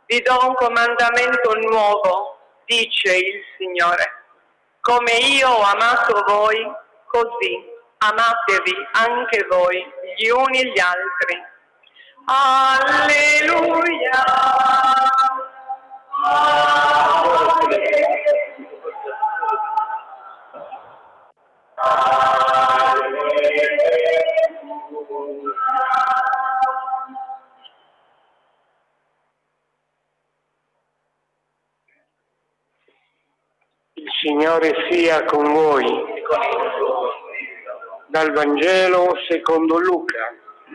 Vi do un comandamento nuovo, dice il Signore. Come io ho amato voi, così amatevi anche voi gli uni gli altri. Alleluia! Il Signore sia con voi. Dal Vangelo secondo Luca.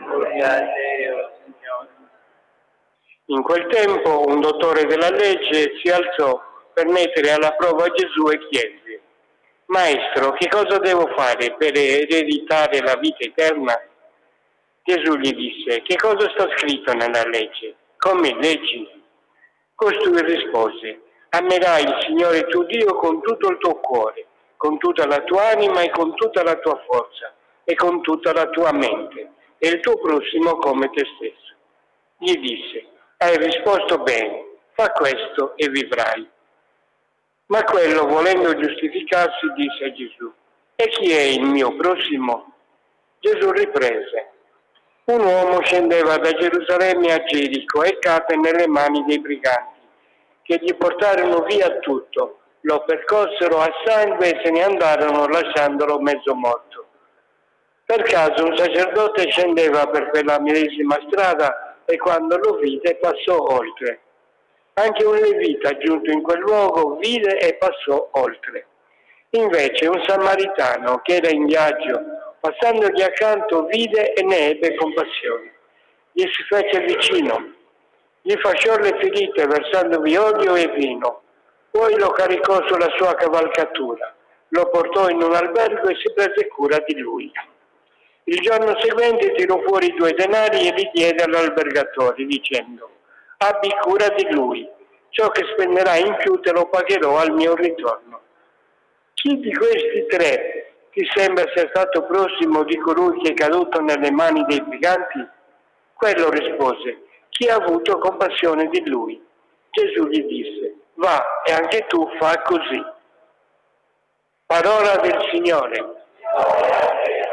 In quel tempo un dottore della legge si alzò per mettere alla prova Gesù e chiese: Maestro, che cosa devo fare per ereditare la vita eterna? Gesù gli disse: che cosa sta scritto nella legge? Come leggi? Costui rispose: amerai il Signore tuo Dio con tutto il tuo cuore, con tutta la tua anima e con tutta la tua forza e con tutta la tua mente, e il tuo prossimo come te stesso. Gli disse: hai risposto bene, fa questo e vivrai. Ma quello, volendo giustificarsi, disse a Gesù: e chi è il mio prossimo? Gesù riprese: un uomo scendeva da Gerusalemme a Gerico e cadde nelle mani dei briganti, che gli portarono via tutto, lo percossero a sangue e se ne andarono lasciandolo mezzo morto. Per caso un sacerdote scendeva per quella medesima strada e quando lo vide passò oltre. Anche un levita giunto in quel luogo vide e passò oltre. Invece un samaritano che era in viaggio, passandogli accanto, vide e ne ebbe compassione. Gli si fece vicino, gli fasciò le ferite versandovi olio e vino, poi lo caricò sulla sua cavalcatura, lo portò in un albergo e si prese cura di lui. Il giorno seguente tirò fuori 2 denari e li diede all'albergatore, dicendo: abbi cura di lui, ciò che spenderà in più te lo pagherò al mio ritorno. Chi di questi 3 ti sembra sia stato prossimo di colui che è caduto nelle mani dei briganti? Quello rispose: chi ha avuto compassione di lui? Gesù gli disse: va e anche tu fa così. Parola del Signore.